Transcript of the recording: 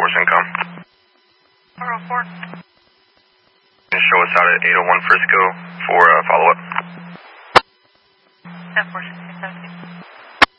Force income. 404. And show us out at 801 Frisco for follow-up. 10-4, 16, 17.